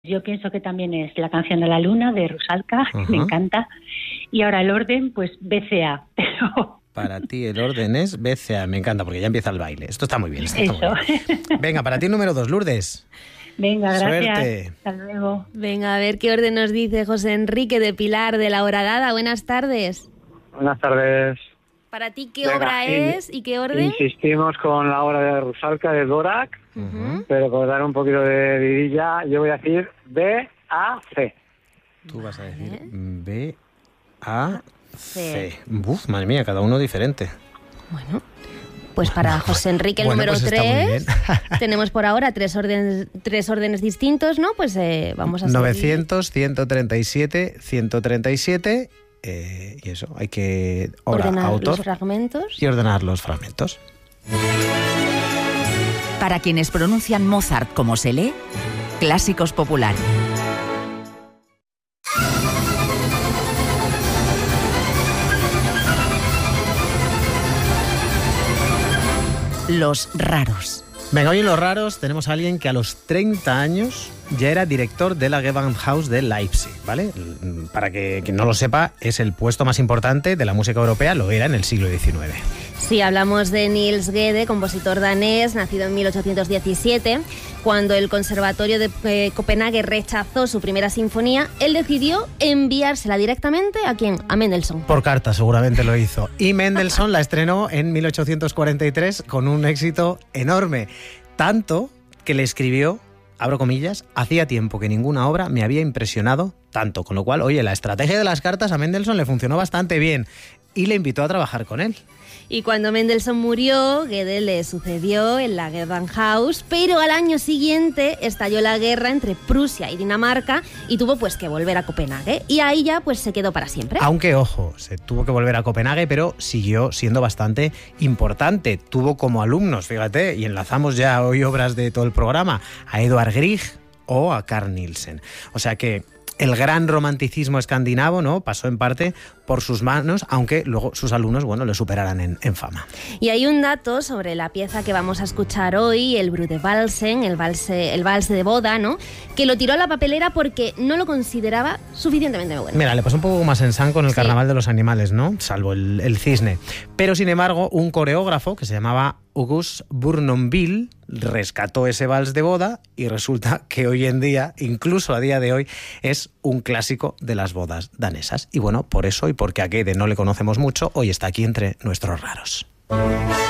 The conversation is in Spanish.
Yo pienso que también es La canción de la luna, de Rusalka, Ajá. me encanta. Y ahora el orden, pues BCA, pero... Para ti el orden es BCA, me encanta porque ya empieza el baile. Esto está muy bien. Está Eso. muy bien. Venga, para ti el número 2, Lourdes. Venga, gracias. Suerte. Hasta luego. Venga, a ver qué orden nos dice José Enrique de Pilar de La Horadada. Buenas tardes. Buenas tardes. Para ti, ¿qué Venga, obra es y qué orden? Insistimos con la obra de Rusalka de Dvořák, pero por dar un poquito de vidilla, yo voy a decir B-A-C. Tú vas a decir B-A-C. Uf, madre mía, cada uno diferente. Bueno, pues para José Enrique el Bueno, número pues está muy 3 tenemos por ahora tres órdenes distintos, ¿no? Pues vamos a seguir. 900, 137, 137 y eso, hay que Ordenar autor los fragmentos. y ordenar los fragmentos. Para quienes pronuncian Mozart como se lee, Clásicos Popular. Los raros. Venga, hoy en Los Raros tenemos a alguien que a los 30 años ya era director de la Gewandhaus de Leipzig, ¿vale? Para que quien no lo sepa, es el puesto más importante de la música europea, lo era en el siglo XIX. Sí, hablamos de Niels Gede, compositor danés, nacido en 1817. Cuando el Conservatorio de Copenhague rechazó su primera sinfonía, él decidió enviársela directamente ¿a quién? A Mendelssohn. Por carta seguramente lo hizo. Y Mendelssohn la estrenó en 1843 con un éxito enorme. Tanto que le escribió, abro comillas, hacía tiempo que ninguna obra me había impresionado tanto. Con lo cual, oye, la estrategia de las cartas a Mendelssohn le funcionó bastante bien y le invitó a trabajar con él. Y cuando Mendelssohn murió, Gede le sucedió en la Gewandhaus, pero al año siguiente estalló la guerra entre Prusia y Dinamarca y tuvo pues que volver a Copenhague. Y ahí ya pues se quedó para siempre. Aunque, ojo, se tuvo que volver a Copenhague, pero siguió siendo bastante importante. Tuvo como alumnos, fíjate, y enlazamos ya hoy obras de todo el programa, a Edvard Grieg o a Carl Nielsen. O sea que el gran romanticismo escandinavo, ¿no?, pasó en parte por sus manos, aunque luego sus alumnos, bueno, le superaran en fama. Y hay un dato sobre la pieza que vamos a escuchar hoy, el Brudevalsen, el vals de boda, ¿no?, que lo tiró a la papelera porque no lo consideraba suficientemente bueno. Mira, le pasó un poco más en San con el Sí. Carnaval de los Animales, ¿no?, salvo el cisne. Pero, sin embargo, un coreógrafo que se llamaba August Bournonville rescató ese vals de boda y resulta que hoy en día, incluso a día de hoy, es un clásico de las bodas danesas. Y bueno, por eso y porque a Gede no le conocemos mucho, hoy está aquí entre nuestros raros.